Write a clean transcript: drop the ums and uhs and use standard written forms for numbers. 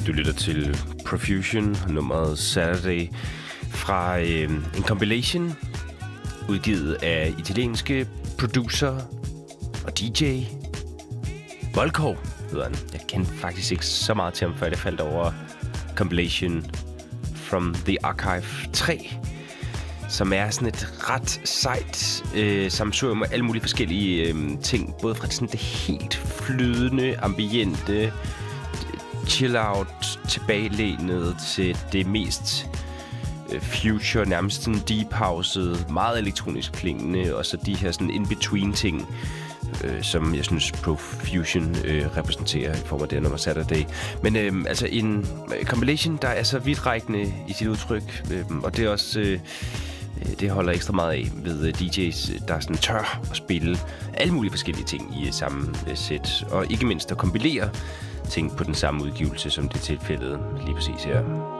Du lytter til Profusion, nummeret Saturday, fra en compilation udgivet af italienske producer og DJ Volko, hedder han. Jeg kendte faktisk ikke så meget til ham, før det faldt over compilation From the Archive 3, som er sådan et ret sejt sammensurium af alle mulige forskellige ting, både fra sådan det helt flydende, ambiente, chill-out, tilbagelænet til det mest future, nærmest sådan deep houset, meget elektronisk klingende, og så de her sådan in-between ting, som jeg synes Profusion repræsenterer i form af det nummer Saturday. Men altså en compilation, der er så vidtrækkende i sit udtryk, og det er også det holder ekstra meget af ved DJ's, der er sådan tør at spille alle mulige forskellige ting i samme sæt, og ikke mindst at kompilere ting på den samme udgivelse, som det er tilfældet lige præcis her.